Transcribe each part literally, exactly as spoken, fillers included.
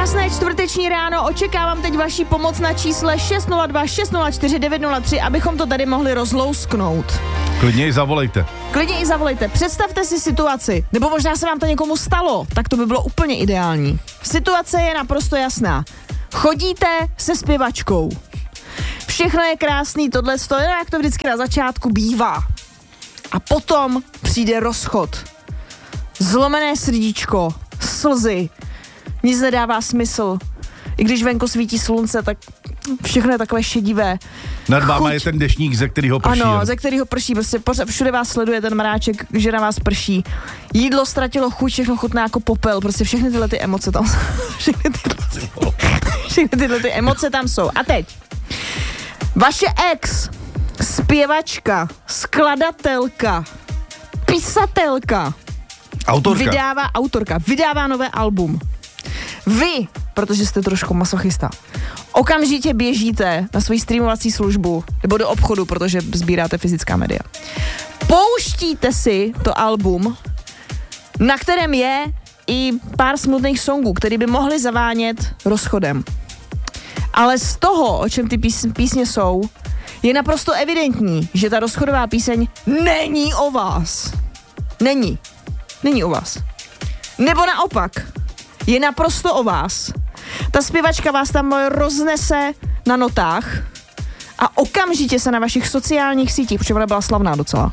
Krásné čtvrteční ráno, očekávám teď vaší pomoc na čísle šest nula dva šest nula čtyři devět nula tři, abychom to tady mohli rozlousknout. Klidně i zavolejte. Klidně i zavolejte. Představte si situaci, nebo možná se vám to někomu stalo, tak to by bylo úplně ideální. Situace je naprosto jasná. Chodíte se zpěvačkou. Všechno je krásný, tohle je, jak to vždycky na začátku bývá. A potom přijde rozchod. Zlomené srdíčko, slzy, nic nedává smysl. I když venku svítí slunce, tak všechno je takové šedivé. Nad váma je ten deštník, ze kterého prší. Ano, ze kterého prší, prostě pořád, všude vás sleduje ten mráček, že na vás prší. Jídlo ztratilo chuť, všechno chutná jako popel, prostě všechny tyhle ty emoce tam jsou. Všechny tyhle, všechny tyhle ty emoce tam jsou. A teď. Vaše ex, zpěvačka, skladatelka, pisatelka, autorka. Vydává, autorka, vydává nové album. Vy, protože jste trošku masochista, okamžitě běžíte na svoji streamovací službu nebo do obchodu, protože sbíráte fyzická média. Pouštíte si to album, na kterém je i pár smutných songů, které by mohly zavánět rozchodem. Ale z toho, o čem ty pís- písně jsou, je naprosto evidentní, že ta rozchodová píseň není o vás. Není. Není o vás. Nebo naopak, je naprosto o vás. Ta zpěvačka vás tam roznese na notách a okamžitě se na vašich sociálních sítích, protože ona byla slavná docela,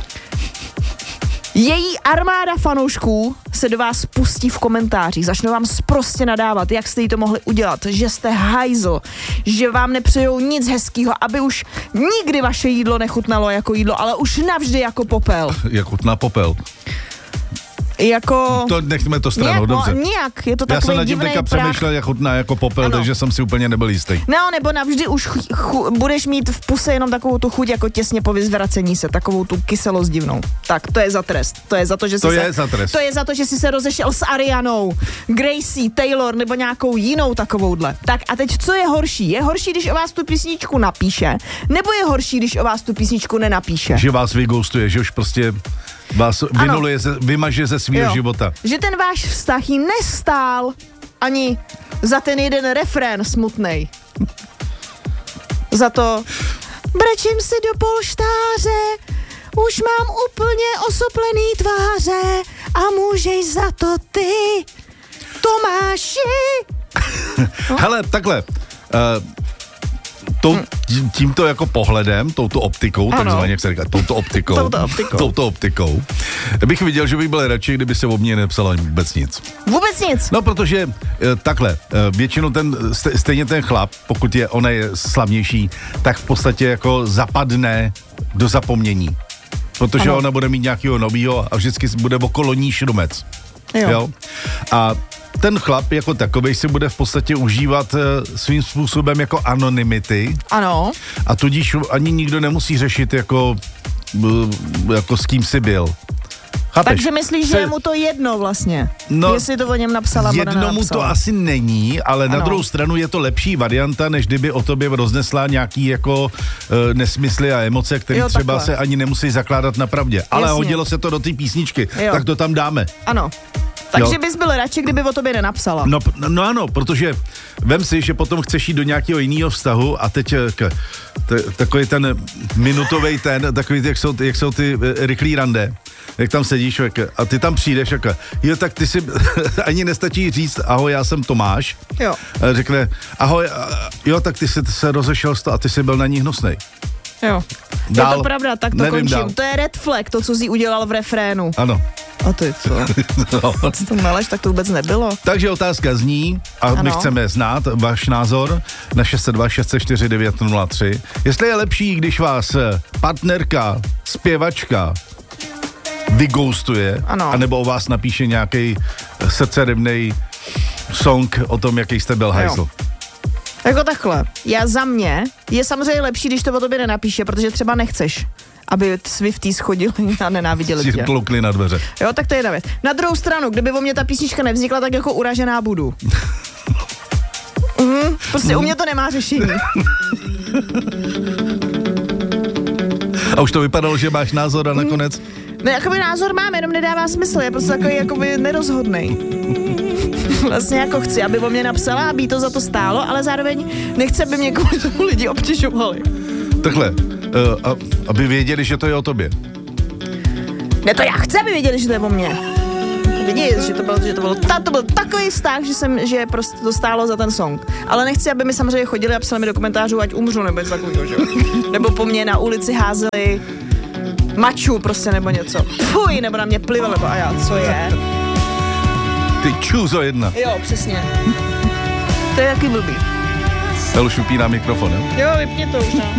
její armáda fanoušků se do vás pustí v komentářích, začnou vám sprostě nadávat, jak jste jí to mohli udělat, že jste hajzl, že vám nepřejou nic hezkýho, aby už nikdy vaše jídlo nechutnalo jako jídlo, ale už navždy jako popel. Jak chutná popel. Jako... To nechme to stranou, nějak, dobře. No, nějak, je to Já jsem nad takový tím divnej teďka prach. přemýšlel, jak chutná jako popel, Ano. takže jsem si úplně nebyl jistý. No, nebo navždy už chu, chu, budeš mít v puse jenom takovou tu chuť, jako těsně po vyzvracení se, takovou tu kyselost divnou. Tak, to je za trest. To je za to, že To jsi je se, za trest. To je za to, že jsi se rozešel s Arianou, Gracie, Taylor nebo nějakou jinou takovouhle. Tak a teď, co je horší? Je horší, když o vás tu písničku napíše, nebo je horší, když o vás tu písničku nenapíše? Že vás vyghostuje, že už prostě vás vynuluje, ze, vymaže ze svého života. Že ten váš vztah jí nestál ani za ten jeden refrén smutnej. Za to brečím si do polštáře, už mám úplně osoplený tváře a můžeš za to ty, Tomáši. No. Hele, takhle. Uh, tou, tímto jako pohledem, touto optikou, ano. takzvaně, jak se říká, touto optikou, touto optikou. touto optikou, bych viděl, že by byl radši, kdyby se o mně nepsala vůbec nic. Vůbec nic? No, protože takhle, většinou ten, stejně ten chlap, pokud je, ona je slavnější, tak v podstatě jako zapadne do zapomnění. Protože ano. ona bude mít nějakého novýho a vždycky bude okolo ní šrumec. Jo. jo? A ten chlap jako takovej si bude v podstatě užívat uh, svým způsobem jako anonymity. Ano. A tudíž ani nikdo nemusí řešit jako, uh, jako s kým jsi byl. Chápeš? Takže myslíš, že je mu to jedno vlastně? No, jestli to o něm napsala, nebo jedno mu to asi není, ale ano. na druhou stranu je to lepší varianta, než kdyby o tobě roznesla nějaký jako uh, nesmysly a emoce, které jo, třeba takhle. se ani nemusí zakládat na pravdě. Ale Jasně. hodilo se to do té písničky, jo. tak to tam dáme. Ano. Takže bys byl radši, kdyby o tobě nenapsala. No, no ano, protože vem si, že potom chceš jít do nějakého jiného vztahu a teď k, t, takový ten minutovej ten, takový jak jsou, jak jsou ty rychlý rande, jak tam sedíš a ty tam přijdeš a jo, tak ty si ani nestačí říct ahoj, já jsem Tomáš. Jo. A řekne ahoj, jo, tak ty jsi se rozešel a ty jsi byl na ní hnusnej. Jo. Dál, je to pravda, tak to končím. Dál. To je red flag, to, co jsi udělal v refrénu. Ano. A ty co? no. Co to meleš, tak to vůbec nebylo. Takže otázka zní, a ano. my chceme znát váš názor na šest set dva šest set čtyři devět nula tři. Jestli je lepší, když vás partnerka, zpěvačka vyghostuje, anebo o vás napíše nějaký srdcerivnej song o tom, jaký jste byl hajzl. Jako takhle, já za mě je samozřejmě lepší, když to o tobě nenapíše, protože třeba nechceš, aby Swifty schodili a nenáviděli tě. Si tlukli na dveře. Jo, tak to je jedna věc. Na druhou stranu, kdyby o mě ta písnička nevznikla, tak jako uražená budu. mhm, prostě u mě to nemá řešení. A už to vypadalo, že máš názor a nakonec? No, jakoby názor mám, jenom nedává smysl, je prostě takový jakoby nerozhodnej. vlastně jako chci, aby o mě napsala, aby to za to stálo, ale zároveň nechci, aby mě kvůli tomu lidi obtěžovali. Takhle, uh, a, aby věděli, že to je o tobě. Ne, to já chci, aby věděli, že to je o mně. Vidí, že to byl, že to byl, ta, to byl takový vztah, že, jsem, že prostě to stálo za ten song. Ale nechci, aby mi samozřejmě chodili a psali mi do komentářů, ať umřu, nebo něco takového, že? Nebo po mně na ulici házeli maču prostě, nebo něco. Fuj, nebo na mě plivali, nebo a já, co je? Ty čůzo jedna. Jo, přesně. To je taky blbý. Já už upínám mikrofon, jo? Jo, vypni to už, no.